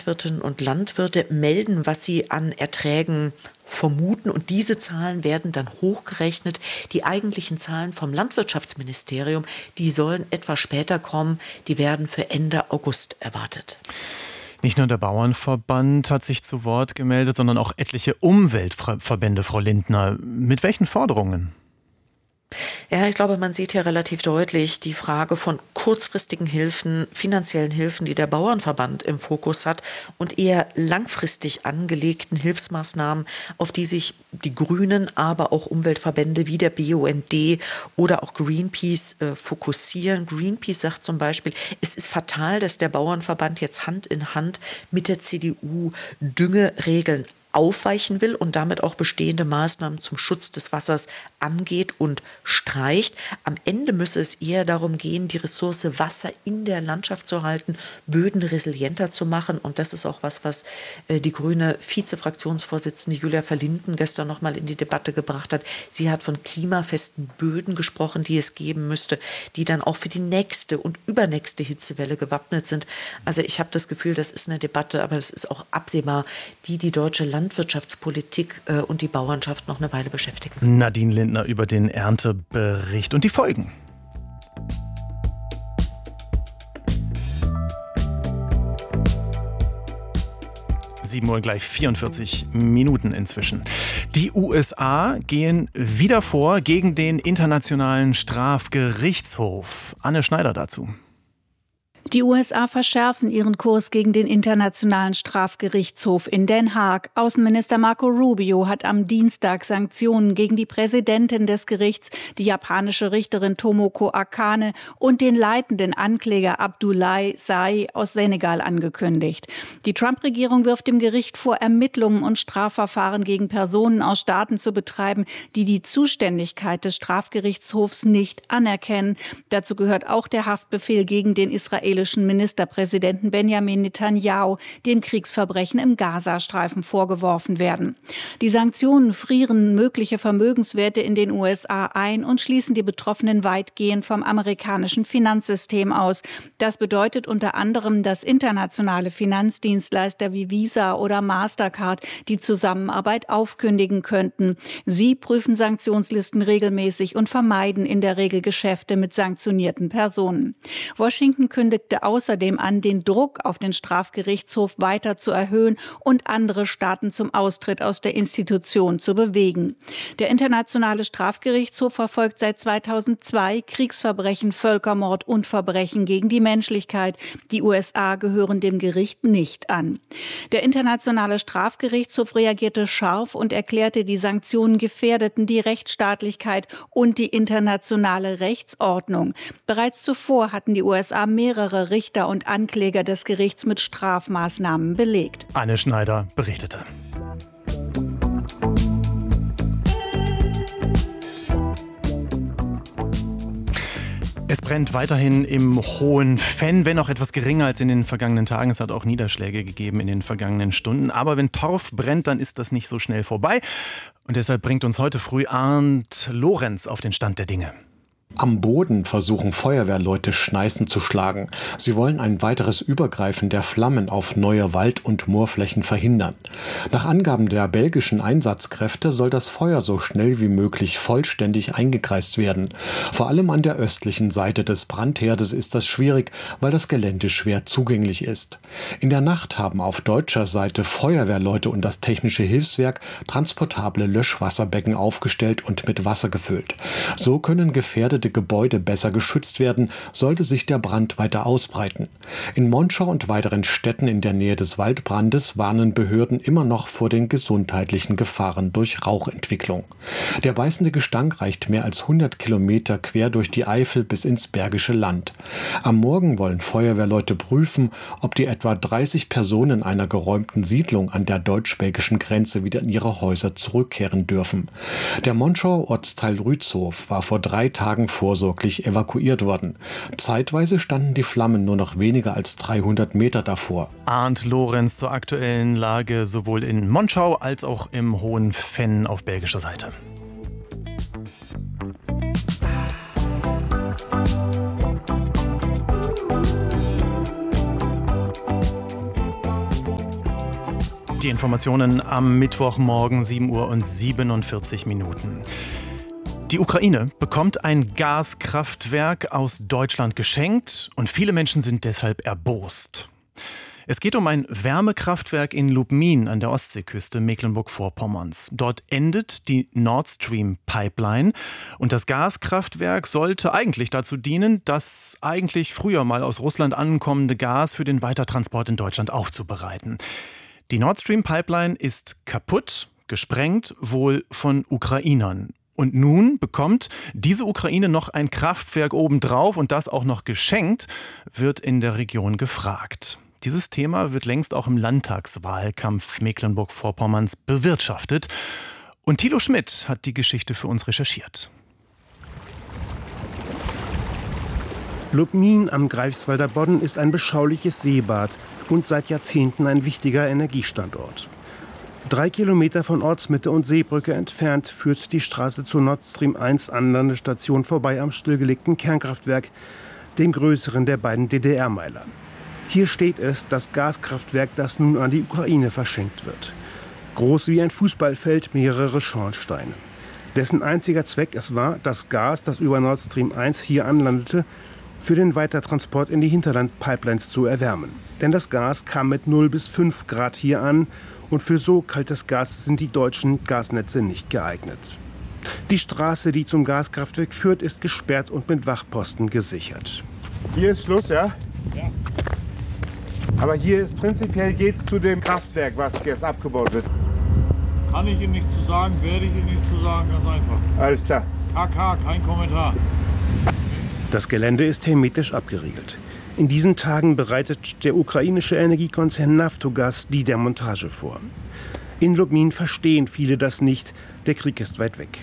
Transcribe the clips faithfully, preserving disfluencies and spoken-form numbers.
Landwirtinnen und Landwirte melden, was sie an Erträgen vermuten. Und diese Zahlen werden dann hochgerechnet. Die eigentlichen Zahlen vom Landwirtschaftsministerium, die sollen etwas später kommen. Die werden für Ende August erwartet. Nicht nur der Bauernverband hat sich zu Wort gemeldet, sondern auch etliche Umweltverbände, Frau Lindner. Mit welchen Forderungen? Ja, ich glaube, man sieht hier relativ deutlich die Frage von kurzfristigen Hilfen, finanziellen Hilfen, die der Bauernverband im Fokus hat, und eher langfristig angelegten Hilfsmaßnahmen, auf die sich die Grünen, aber auch Umweltverbände wie der B U N D oder auch Greenpeace äh, fokussieren. Greenpeace sagt zum Beispiel, es ist fatal, dass der Bauernverband jetzt Hand in Hand mit der C D U Düngeregeln aufweichen will und damit auch bestehende Maßnahmen zum Schutz des Wassers angeht und streicht. Am Ende müsse es eher darum gehen, die Ressource Wasser in der Landschaft zu halten, Böden resilienter zu machen. Und das ist auch was, was äh, die grüne Vizefraktionsvorsitzende Julia Verlinden gestern noch mal in die Debatte gebracht hat. Sie hat von klimafesten Böden gesprochen, die es geben müsste, die dann auch für die nächste und übernächste Hitzewelle gewappnet sind. Also ich habe das Gefühl, das ist eine Debatte, aber das ist auch absehbar, die die deutsche Landwirtschaftspolitik äh, und die Bauernschaft noch eine Weile beschäftigen. Nadine Lindner über den Erntebericht und die Folgen. sieben Uhr gleich vierundvierzig Minuten inzwischen. Die U S A gehen wieder vor gegen den Internationalen Strafgerichtshof. Anne Schneider dazu. Die U S A verschärfen ihren Kurs gegen den Internationalen Strafgerichtshof in Den Haag. Außenminister Marco Rubio hat am Dienstag Sanktionen gegen die Präsidentin des Gerichts, die japanische Richterin Tomoko Akane, und den leitenden Ankläger Abdoulaye Sai aus Senegal angekündigt. Die Trump-Regierung wirft dem Gericht vor, Ermittlungen und Strafverfahren gegen Personen aus Staaten zu betreiben, die die Zuständigkeit des Strafgerichtshofs nicht anerkennen. Dazu gehört auch der Haftbefehl gegen den israelischen Ministerpräsidenten Benjamin Netanyahu, dem Kriegsverbrechen im Gazastreifen vorgeworfen werden. Die Sanktionen frieren mögliche Vermögenswerte in den U S A ein und schließen die Betroffenen weitgehend vom amerikanischen Finanzsystem aus. Das bedeutet unter anderem, dass internationale Finanzdienstleister wie Visa oder Mastercard die Zusammenarbeit aufkündigen könnten. Sie prüfen Sanktionslisten regelmäßig und vermeiden in der Regel Geschäfte mit sanktionierten Personen. Washington kündigt außerdem an, den Druck auf den Strafgerichtshof weiter zu erhöhen und andere Staaten zum Austritt aus der Institution zu bewegen. Der Internationale Strafgerichtshof verfolgt seit zweitausendzwei Kriegsverbrechen, Völkermord und Verbrechen gegen die Menschlichkeit. Die U S A gehören dem Gericht nicht an. Der Internationale Strafgerichtshof reagierte scharf und erklärte, die Sanktionen gefährdeten die Rechtsstaatlichkeit und die internationale Rechtsordnung. Bereits zuvor hatten die U S A mehrere Richter und Ankläger des Gerichts mit Strafmaßnahmen belegt. Anne Schneider berichtete. Es brennt weiterhin im Hohen Venn, wenn auch etwas geringer als in den vergangenen Tagen. Es hat auch Niederschläge gegeben in den vergangenen Stunden. Aber wenn Torf brennt, dann ist das nicht so schnell vorbei. Und deshalb bringt uns heute früh Arndt Lorenz auf den Stand der Dinge. Am Boden versuchen Feuerwehrleute Schneisen zu schlagen. Sie wollen ein weiteres Übergreifen der Flammen auf neue Wald- und Moorflächen verhindern. Nach Angaben der belgischen Einsatzkräfte soll das Feuer so schnell wie möglich vollständig eingekreist werden. Vor allem an der östlichen Seite des Brandherdes ist das schwierig, weil das Gelände schwer zugänglich ist. In der Nacht haben auf deutscher Seite Feuerwehrleute und das Technische Hilfswerk transportable Löschwasserbecken aufgestellt und mit Wasser gefüllt. So können gefährdete Gebäude besser geschützt werden, sollte sich der Brand weiter ausbreiten. In Monschau und weiteren Städten in der Nähe des Waldbrandes warnen Behörden immer noch vor den gesundheitlichen Gefahren durch Rauchentwicklung. Der beißende Gestank reicht mehr als hundert Kilometer quer durch die Eifel bis ins Bergische Land. Am Morgen wollen Feuerwehrleute prüfen, ob die etwa dreißig Personen einer geräumten Siedlung an der deutsch-belgischen Grenze wieder in ihre Häuser zurückkehren dürfen. Der Monschauer Ortsteil Rützhof war vor drei Tagen vorsorglich evakuiert worden. Zeitweise standen die Flammen nur noch weniger als dreihundert Meter davor. Arndt Lorenz zur aktuellen Lage sowohl in Monschau als auch im Hohen Venn auf belgischer Seite. Die Informationen am Mittwochmorgen sieben Uhr und siebenundvierzig Minuten. Die Ukraine bekommt ein Gaskraftwerk aus Deutschland geschenkt und viele Menschen sind deshalb erbost. Es geht um ein Wärmekraftwerk in Lubmin an der Ostseeküste Mecklenburg-Vorpommerns. Dort endet die Nord Stream Pipeline und das Gaskraftwerk sollte eigentlich dazu dienen, das eigentlich früher mal aus Russland ankommende Gas für den Weitertransport in Deutschland aufzubereiten. Die Nord Stream Pipeline ist kaputt, gesprengt, wohl von Ukrainern. Und nun bekommt diese Ukraine noch ein Kraftwerk obendrauf und das auch noch geschenkt, wird in der Region gefragt. Dieses Thema wird längst auch im Landtagswahlkampf Mecklenburg-Vorpommerns bewirtschaftet. Und Thilo Schmidt hat die Geschichte für uns recherchiert. Lubmin am Greifswalder Bodden ist ein beschauliches Seebad und seit Jahrzehnten ein wichtiger Energiestandort. Drei Kilometer von Ortsmitte und Seebrücke entfernt führt die Straße zur Nord Stream eins Anlandestation vorbei am stillgelegten Kernkraftwerk, dem größeren der beiden D D R-Meiler. Hier steht es, das Gaskraftwerk, das nun an die Ukraine verschenkt wird. Groß wie ein Fußballfeld, mehrere Schornsteine. Dessen einziger Zweck es war, das Gas, das über Nord Stream eins hier anlandete, für den Weitertransport in die Hinterland-Pipelines zu erwärmen. Denn das Gas kam mit null bis fünf Grad hier an und für so kaltes Gas sind die deutschen Gasnetze nicht geeignet. Die Straße, die zum Gaskraftwerk führt, ist gesperrt und mit Wachposten gesichert. Hier ist Schluss, ja? Ja. Aber hier prinzipiell geht es zu dem Kraftwerk, was jetzt abgebaut wird. Kann ich Ihnen nicht zu sagen, werde ich Ihnen nicht zu sagen, ganz einfach. Alles klar. K K, kein Kommentar. Das Gelände ist hermetisch abgeriegelt. In diesen Tagen bereitet der ukrainische Energiekonzern Naftogaz die Demontage vor. In Lubmin verstehen viele das nicht, der Krieg ist weit weg.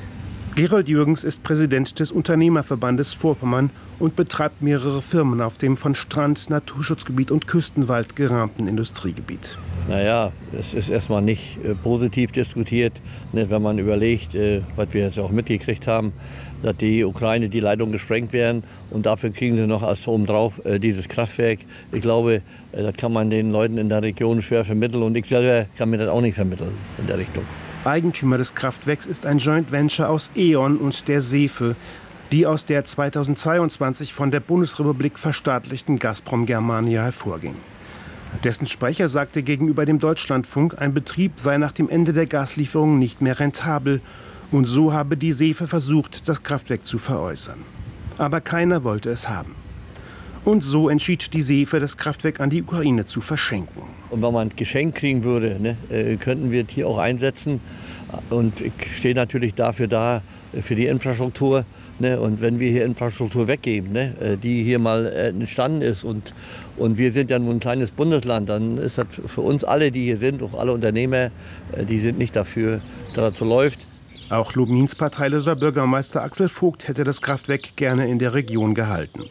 Gerold Jürgens ist Präsident des Unternehmerverbandes Vorpommern und betreibt mehrere Firmen auf dem von Strand, Naturschutzgebiet und Küstenwald gerahmten Industriegebiet. Naja, es ist erstmal nicht äh, positiv diskutiert, ne, wenn man überlegt, äh, was wir jetzt auch mitgekriegt haben, dass die Ukraine die Leitung gesprengt werden und dafür kriegen sie noch als obendrauf äh, dieses Kraftwerk. Ich glaube, äh, das kann man den Leuten in der Region schwer vermitteln und ich selber kann mir das auch nicht vermitteln in der Richtung. Eigentümer des Kraftwerks ist ein Joint Venture aus E.ON und der SEFE, die aus der zweitausendzweiundzwanzig von der Bundesrepublik verstaatlichten Gazprom Germania hervorging. Dessen Sprecher sagte gegenüber dem Deutschlandfunk, ein Betrieb sei nach dem Ende der Gaslieferungen nicht mehr rentabel und so habe die SEFE versucht, das Kraftwerk zu veräußern. Aber keiner wollte es haben. Und so entschied die SEFE, das Kraftwerk an die Ukraine zu verschenken. Und wenn man ein Geschenk kriegen würde, ne, äh, könnten wir es hier auch einsetzen. Und ich stehe natürlich dafür da, für die Infrastruktur. Ne, und wenn wir hier Infrastruktur weggeben, ne, die hier mal entstanden ist und, und wir sind ja nun ein kleines Bundesland, dann ist das für uns alle, die hier sind, auch alle Unternehmer, die sind nicht dafür, dass das so läuft. Auch Lubmins parteiloser Bürgermeister Axel Vogt hätte das Kraftwerk gerne in der Region gehalten.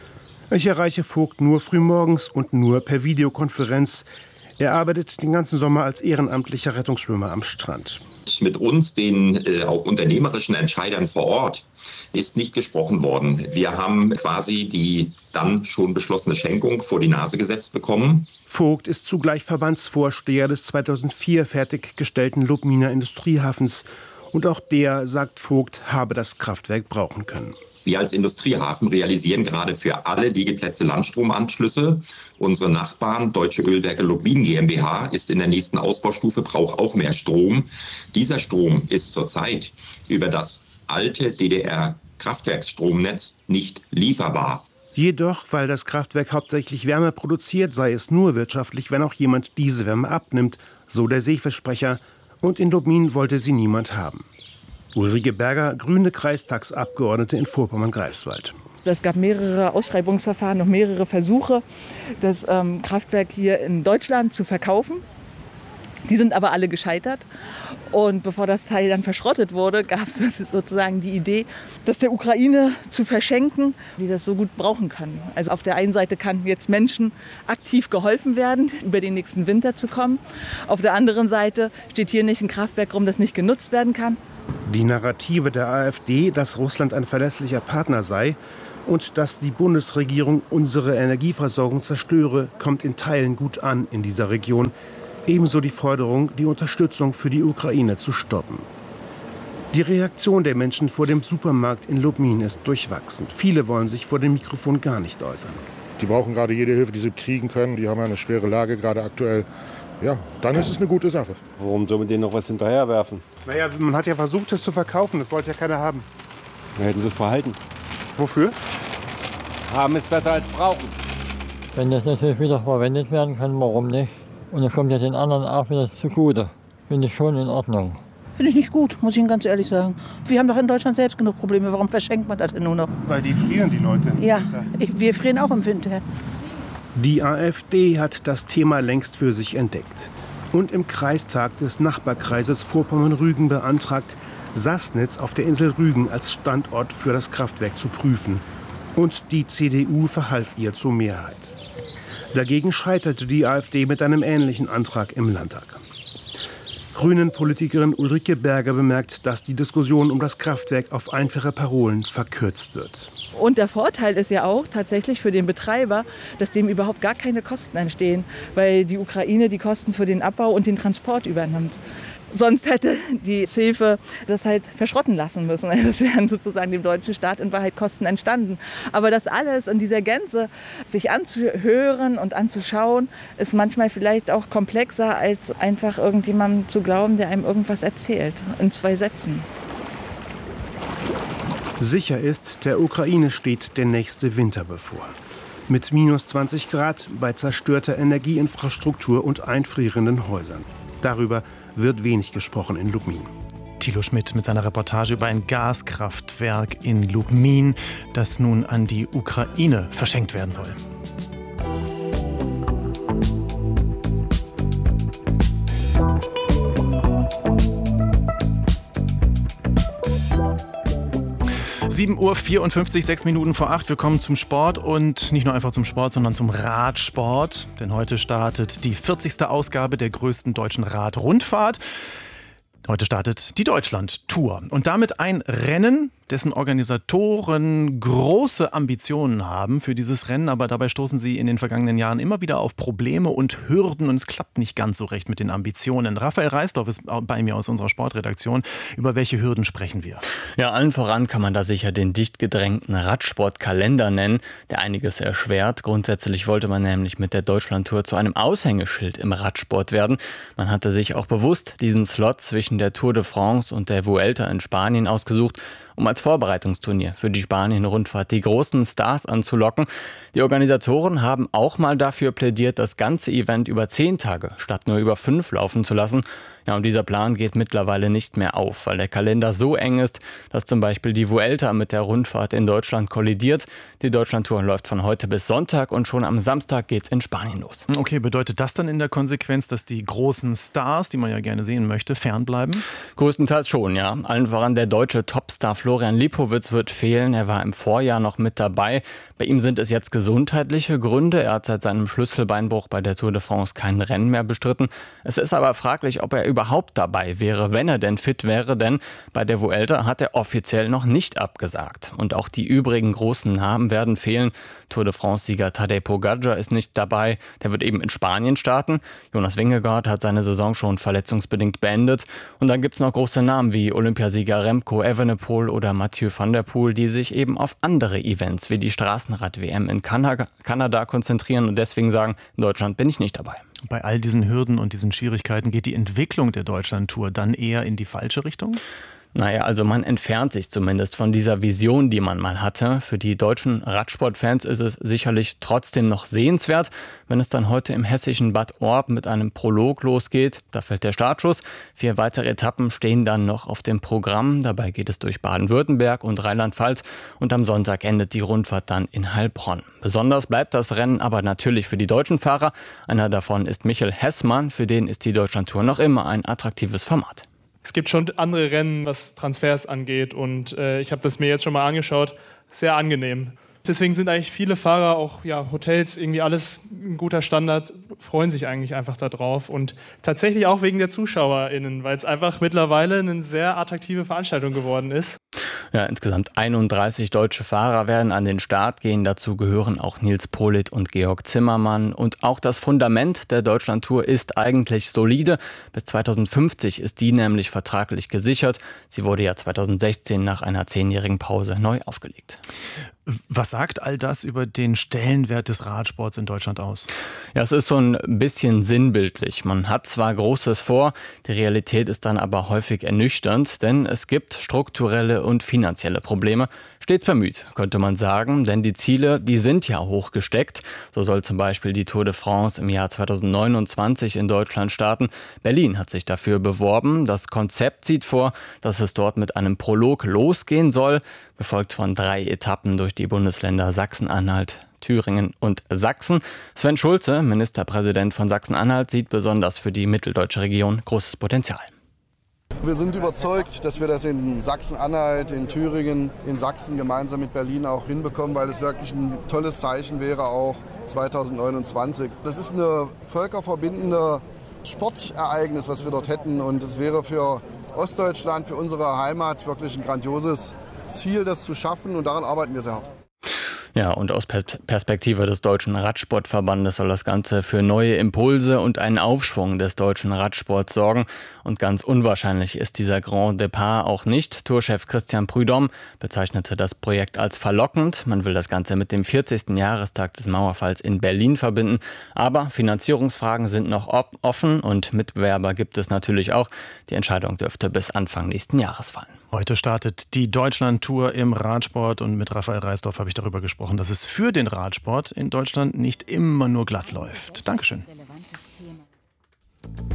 Ich erreiche Vogt nur frühmorgens und nur per Videokonferenz. Er arbeitet den ganzen Sommer als ehrenamtlicher Rettungsschwimmer am Strand. Mit uns, den äh, auch unternehmerischen Entscheidern vor Ort, ist nicht gesprochen worden. Wir haben quasi die dann schon beschlossene Schenkung vor die Nase gesetzt bekommen. Vogt ist zugleich Verbandsvorsteher des zweitausendvier fertiggestellten Lubminer Industriehafens. Und auch der, sagt Vogt, habe das Kraftwerk brauchen können. Wir als Industriehafen realisieren gerade für alle Liegeplätze Landstromanschlüsse. Unsere Nachbarn, Deutsche Ölwerke Lubmin GmbH, ist in der nächsten Ausbaustufe, braucht auch mehr Strom. Dieser Strom ist zurzeit über das alte D D R-Kraftwerksstromnetz nicht lieferbar. Jedoch, weil das Kraftwerk hauptsächlich Wärme produziert, sei es nur wirtschaftlich, wenn auch jemand diese Wärme abnimmt, so der SEFE-Sprecher. Und in Lubmin wollte sie niemand haben. Ulrike Berger, grüne Kreistagsabgeordnete in Vorpommern-Greifswald. Es gab mehrere Ausschreibungsverfahren, noch mehrere Versuche, das ähm, Kraftwerk hier in Deutschland zu verkaufen. Die sind aber alle gescheitert. Und bevor das Teil dann verschrottet wurde, gab es sozusagen die Idee, das der Ukraine zu verschenken, die das so gut brauchen kann. Also auf der einen Seite kann jetzt Menschen aktiv geholfen werden, über den nächsten Winter zu kommen. Auf der anderen Seite steht hier nicht ein Kraftwerk rum, das nicht genutzt werden kann. Die Narrative der AfD, dass Russland ein verlässlicher Partner sei und dass die Bundesregierung unsere Energieversorgung zerstöre, kommt in Teilen gut an in dieser Region. Ebenso die Forderung, die Unterstützung für die Ukraine zu stoppen. Die Reaktion der Menschen vor dem Supermarkt in Lubmin ist durchwachsen. Viele wollen sich vor dem Mikrofon gar nicht äußern. Die brauchen gerade jede Hilfe, die sie kriegen können. Die haben ja eine schwere Lage gerade aktuell. Ja, dann ist es eine gute Sache. Warum soll man denen noch was hinterherwerfen? Naja, man hat ja versucht, es zu verkaufen. Das wollte ja keiner haben. Wir hätten sie es behalten. Wofür? Haben es besser als brauchen. Wenn das natürlich wieder verwendet werden kann, warum nicht? Und es kommt ja den anderen auch wieder zugute. Finde ich schon in Ordnung. Finde ich nicht gut, muss ich Ihnen ganz ehrlich sagen. Wir haben doch in Deutschland selbst genug Probleme. Warum verschenkt man das denn nur noch? Weil die frieren, die Leute. Ja, ich, wir frieren auch im Winter. Die AfD hat das Thema längst für sich entdeckt und im Kreistag des Nachbarkreises Vorpommern-Rügen beantragt, Sassnitz auf der Insel Rügen als Standort für das Kraftwerk zu prüfen. Und die C D U verhalf ihr zur Mehrheit. Dagegen scheiterte die AfD mit einem ähnlichen Antrag im Landtag. Grünen-Politikerin Ulrike Berger bemerkt, dass die Diskussion um das Kraftwerk auf einfache Parolen verkürzt wird. Und der Vorteil ist ja auch tatsächlich für den Betreiber, dass dem überhaupt gar keine Kosten entstehen, weil die Ukraine die Kosten für den Abbau und den Transport übernimmt. Sonst hätte die Hilfe das halt verschrotten lassen müssen. Es wären sozusagen dem deutschen Staat in Wahrheit Kosten entstanden. Aber das alles in dieser Gänze sich anzuhören und anzuschauen, ist manchmal vielleicht auch komplexer, als einfach irgendjemandem zu glauben, der einem irgendwas erzählt, in zwei Sätzen. Sicher ist, der Ukraine steht der nächste Winter bevor. Mit minus zwanzig Grad, bei zerstörter Energieinfrastruktur und einfrierenden Häusern. Darüber wird wenig gesprochen in Lubmin. Thilo Schmidt mit seiner Reportage über ein Gaskraftwerk in Lubmin, das nun an die Ukraine verschenkt werden soll. sieben Uhr vierundfünfzig, sechs Minuten vor acht. Wir kommen zum Sport und nicht nur einfach zum Sport, sondern zum Radsport. Denn heute startet die vierzigste Ausgabe der größten deutschen Radrundfahrt. Heute startet die Deutschland-Tour und damit ein Rennen, dessen Organisatoren große Ambitionen haben für dieses Rennen, aber dabei stoßen sie in den vergangenen Jahren immer wieder auf Probleme und Hürden und es klappt nicht ganz so recht mit den Ambitionen. Raphael Reisdorf ist bei mir aus unserer Sportredaktion. Über welche Hürden sprechen wir? Ja, allen voran kann man da sicher den dicht gedrängten Radsportkalender nennen, der einiges erschwert. Grundsätzlich wollte man nämlich mit der Deutschlandtour zu einem Aushängeschild im Radsport werden. Man hatte sich auch bewusst diesen Slot zwischen der Tour de France und der Vuelta in Spanien ausgesucht, um als Vorbereitungsturnier für die Spanien-Rundfahrt die großen Stars anzulocken. Die Organisatoren haben auch mal dafür plädiert, das ganze Event über zehn Tage statt nur über fünf laufen zu lassen. Ja, und dieser Plan geht mittlerweile nicht mehr auf, weil der Kalender so eng ist, dass zum Beispiel die Vuelta mit der Rundfahrt in Deutschland kollidiert. Die Deutschlandtour läuft von heute bis Sonntag und schon am Samstag geht's in Spanien los. Okay, bedeutet das dann in der Konsequenz, dass die großen Stars, die man ja gerne sehen möchte, fernbleiben? Größtenteils schon, ja. Allen voran der deutsche Topstar Florian Lipowitz wird fehlen. Er war im Vorjahr noch mit dabei. Bei ihm sind es jetzt gesundheitliche Gründe. Er hat seit seinem Schlüsselbeinbruch bei der Tour de France kein Rennen mehr bestritten. Es ist aber fraglich, ob er überhaupt dabei wäre, wenn er denn fit wäre, denn bei der Vuelta hat er offiziell noch nicht abgesagt. Und auch die übrigen großen Namen werden fehlen. Tour de France-Sieger Tadej Pogacar ist nicht dabei. Der wird eben in Spanien starten. Jonas Vingegaard hat seine Saison schon verletzungsbedingt beendet. Und dann gibt es noch große Namen wie Olympiasieger Remco Evenepoel oder Mathieu van der Poel, die sich eben auf andere Events wie die Straßenrad-W M in Kanada, Kanada konzentrieren und deswegen sagen, in Deutschland bin ich nicht dabei. Bei all diesen Hürden und diesen Schwierigkeiten geht die Entwicklung der Deutschlandtour dann eher in die falsche Richtung? Naja, also man entfernt sich zumindest von dieser Vision, die man mal hatte. Für die deutschen Radsportfans ist es sicherlich trotzdem noch sehenswert, wenn es dann heute im hessischen Bad Orb mit einem Prolog losgeht. Da fällt der Startschuss. Vier weitere Etappen stehen dann noch auf dem Programm. Dabei geht es durch Baden-Württemberg und Rheinland-Pfalz und am Sonntag endet die Rundfahrt dann in Heilbronn. Besonders bleibt das Rennen aber natürlich für die deutschen Fahrer. Einer davon ist Michael Hessmann. Für den ist die Deutschlandtour noch immer ein attraktives Format. Es gibt schon andere Rennen, was Transfers angeht und äh, ich habe das mir jetzt schon mal angeschaut. Sehr angenehm. Deswegen sind eigentlich viele Fahrer, auch ja, Hotels, irgendwie alles ein guter Standard, freuen sich eigentlich einfach darauf. Und tatsächlich auch wegen der ZuschauerInnen, weil es einfach mittlerweile eine sehr attraktive Veranstaltung geworden ist. Ja, insgesamt einunddreißig deutsche Fahrer werden an den Start gehen. Dazu gehören auch Nils Politt und Georg Zimmermann. Und auch das Fundament der Deutschlandtour ist eigentlich solide. Bis zweitausendfünfzig ist die nämlich vertraglich gesichert. Sie wurde ja zweitausendsechzehn nach einer zehnjährigen Pause neu aufgelegt. Was sagt all das über den Stellenwert des Radsports in Deutschland aus? Ja, es ist so ein bisschen sinnbildlich. Man hat zwar Großes vor, die Realität ist dann aber häufig ernüchternd, denn es gibt strukturelle und finanzielle Probleme. Stets bemüht, könnte man sagen, denn die Ziele, die sind ja hoch gesteckt. So soll zum Beispiel die Tour de France im Jahr zweitausendneunundzwanzig in Deutschland starten. Berlin hat sich dafür beworben. Das Konzept sieht vor, dass es dort mit einem Prolog losgehen soll, gefolgt von drei Etappen durch die Bundesländer Sachsen-Anhalt, Thüringen und Sachsen. Sven Schulze, Ministerpräsident von Sachsen-Anhalt, sieht besonders für die mitteldeutsche Region großes Potenzial. Wir sind überzeugt, dass wir das in Sachsen-Anhalt, in Thüringen, in Sachsen gemeinsam mit Berlin auch hinbekommen, weil es wirklich ein tolles Zeichen wäre, auch zweitausendneunundzwanzig. Das ist eine völkerverbindende Sportereignis, was wir dort hätten. Und es wäre für Ostdeutschland, für unsere Heimat wirklich ein grandioses Ziel, das zu schaffen. Und daran arbeiten wir sehr hart. Ja, und aus Perspektive des Deutschen Radsportverbandes soll das Ganze für neue Impulse und einen Aufschwung des deutschen Radsports sorgen. Und ganz unwahrscheinlich ist dieser Grand Départ auch nicht. Tourchef Christian Prudhomme bezeichnete das Projekt als verlockend. Man will das Ganze mit dem vierzigsten Jahrestag des Mauerfalls in Berlin verbinden. Aber Finanzierungsfragen sind noch offen und Mitbewerber gibt es natürlich auch. Die Entscheidung dürfte bis Anfang nächsten Jahres fallen. Heute startet die Deutschlandtour im Radsport und mit Raphael Reisdorf habe ich darüber gesprochen, dass es für den Radsport in Deutschland nicht immer nur glatt läuft. Dankeschön.